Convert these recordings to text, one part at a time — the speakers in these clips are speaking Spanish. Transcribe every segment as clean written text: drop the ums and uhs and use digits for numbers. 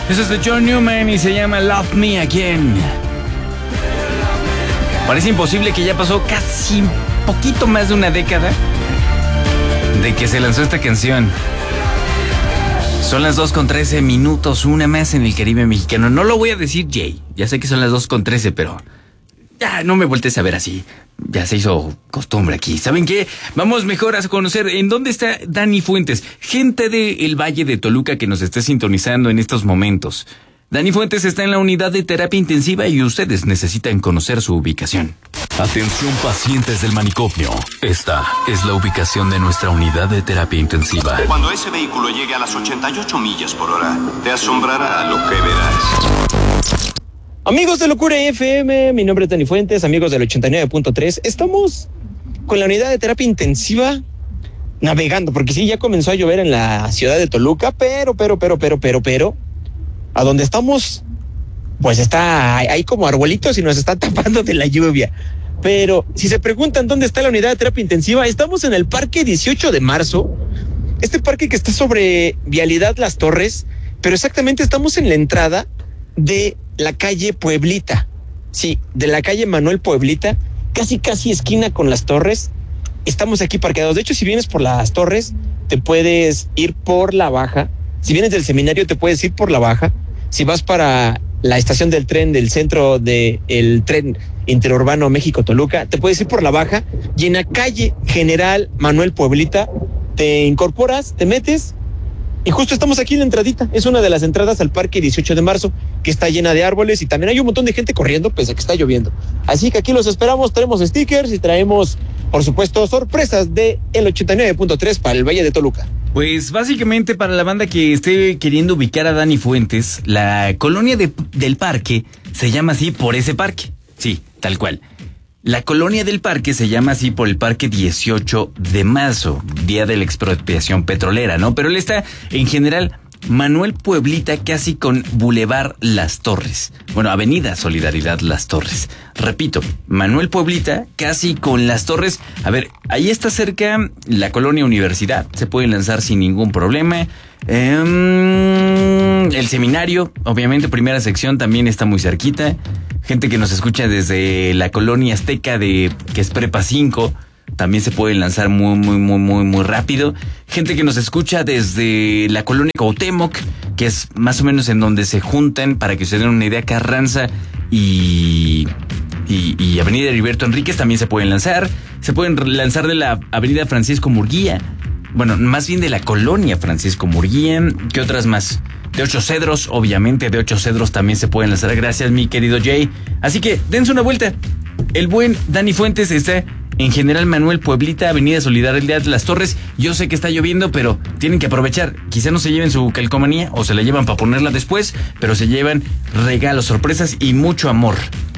Eso es de John Newman y se llama Love Me Again. Parece imposible que ya pasó casi un poquito más de una década de que se lanzó esta canción. Son las 2:13, una más en el Caribe mexicano. No lo voy a decir, Jay. Ya sé que son las 2:13, pero ya no me voltees a ver así. Ya se hizo costumbre aquí. ¿Saben qué? Vamos mejor a conocer en dónde está Dani Fuentes. Gente del Valle de Toluca que nos está sintonizando en estos momentos. Dani Fuentes está en la unidad de terapia intensiva y ustedes necesitan conocer su ubicación. Atención pacientes del manicomio. Esta es la ubicación de nuestra unidad de terapia intensiva. Cuando ese vehículo llegue a las 88 millas por hora, te asombrará lo que verás. Amigos de Locura FM, mi nombre es Dani Fuentes, amigos del 89.3. Estamos con la unidad de terapia intensiva navegando, porque sí, ya comenzó a llover en la ciudad de Toluca, pero, a donde estamos, pues hay como arbolitos y nos están tapando de la lluvia. Pero si se preguntan dónde está la unidad de terapia intensiva, estamos en el Parque 18 de Marzo, este parque que está sobre Vialidad Las Torres, pero exactamente estamos en la entrada de la calle Pueblita. Sí, de la calle Manuel Pueblita, casi esquina con Las Torres. Estamos aquí parqueados. De hecho, si vienes por Las Torres, te puedes ir por la baja. Si vienes del seminario, te puedes ir por la baja. Si vas para la estación del tren del centro del tren interurbano México-Toluca, te puedes ir por la baja. Y en la calle General Manuel Pueblita, te incorporas, te metes. Y justo estamos aquí en la entradita. Es una de las entradas al Parque 18 de Marzo, que está llena de árboles y también hay un montón de gente corriendo pese a que está lloviendo. Así que aquí los esperamos, traemos stickers y traemos, por supuesto, sorpresas de el 89.3 para el Valle de Toluca. Pues básicamente para la banda que esté queriendo ubicar a Dani Fuentes, la colonia del parque se llama así por ese parque. Sí, tal cual. La colonia del parque se llama así por el Parque 18 de Marzo, día de la expropiación petrolera, ¿no? Pero él está, en general, Manuel Pueblita, casi con Boulevard Las Torres. Bueno, Avenida Solidaridad Las Torres. Repito, Manuel Pueblita, casi con Las Torres. A ver, ahí está cerca la colonia Universidad. Se puede lanzar sin ningún problema. El seminario, obviamente, primera sección, también está muy cerquita. Gente que nos escucha desde la colonia Azteca, que es Prepa 5. También se pueden lanzar muy rápido. Gente que nos escucha desde la colonia Cuauhtémoc, que es más o menos en donde se juntan, para que se den una idea, Carranza y Avenida Heriberto Enríquez también se pueden lanzar. Se pueden lanzar de la Avenida Francisco Murguía. Bueno, más bien de la colonia Francisco Murguía. ¿Qué otras más? De Ocho Cedros, obviamente, de Ocho Cedros también se pueden lanzar. Gracias, mi querido Jay. Así que dense una vuelta. El buen Dani Fuentes está en General Manuel Pueblita, Avenida Solidaridad Las Torres. Yo sé que está lloviendo, pero tienen que aprovechar. Quizá no se lleven su calcomanía o se la llevan para ponerla después, pero se llevan regalos, sorpresas y mucho amor.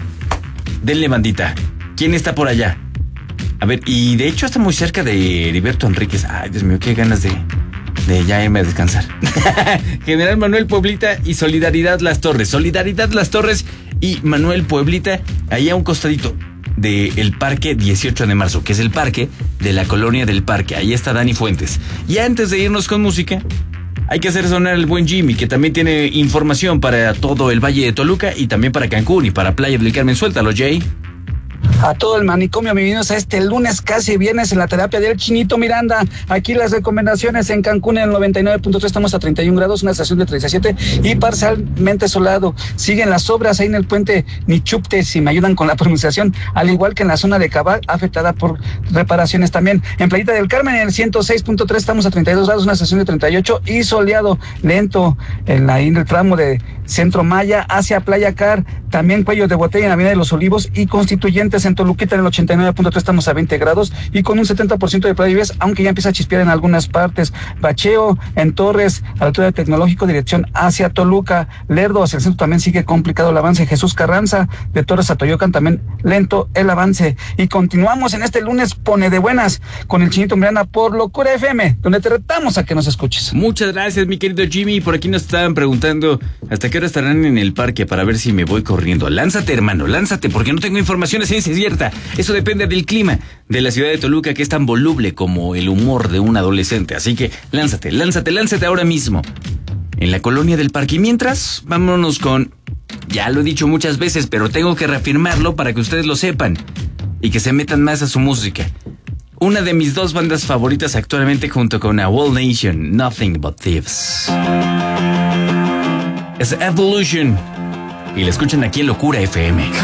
Denle, bandita. ¿Quién está por allá? A ver, y de hecho está muy cerca de Heriberto Enríquez. Ay, Dios mío, qué ganas de ya irme a descansar. General Manuel Pueblita y Solidaridad Las Torres. Solidaridad Las Torres y Manuel Pueblita, ahí a un costadito del Parque 18 de Marzo, que es el parque de la colonia del Parque. Ahí está Dani Fuentes. Y antes de irnos con música, hay que hacer sonar el buen Jimmy, que también tiene información para todo el Valle de Toluca y también para Cancún y para Playa del Carmen. Suéltalo, Jay. A todo el manicomio, bienvenidos a este lunes, casi viernes, en la terapia del Chinito Miranda. Aquí las recomendaciones: en Cancún en el 99.3 estamos a 31 grados, una estación de 37 y parcialmente soleado. Siguen las obras ahí en el puente Nichupte, si me ayudan con la pronunciación, al igual que en la zona de Cabal, afectada por reparaciones también. En Playita del Carmen en el 106.3 estamos a 32 grados, una estación de 38 y soleado, lento en el tramo de Centro Maya hacia Playa Car, también Cuello de Botella en Avenida de los Olivos y Constituyentes. En Toluquita en el 89.3 estamos a 20 grados y con un 70% de probabilidades, aunque ya empieza a chispear en algunas partes. Bacheo en Torres, a la altura del Tecnológico, dirección hacia Toluca. Lerdo hacia el centro también sigue complicado el avance. Jesús Carranza de Torres a Toyocan también lento el avance. Y continuamos en este lunes pone de buenas con el Chinito Miranda por Locura FM, donde te retamos a que nos escuches. Muchas gracias, mi querido Jimmy. Por aquí nos estaban preguntando hasta qué hora estarán en el parque para ver si me voy corriendo. Lánzate, hermano, lánzate, porque no tengo información cierta. Eso depende del clima de la ciudad de Toluca, que es tan voluble como el humor de un adolescente. Así que lánzate ahora mismo. en la colonia del Parque. Y mientras, vámonos con, ya lo he dicho muchas veces, pero tengo que reafirmarlo para que ustedes lo sepan y que se metan más a su música. Una de mis 2 bandas favoritas actualmente junto con A Whole Nation, Nothing But Thieves. Es Evolution y la escuchan aquí en Locura FM.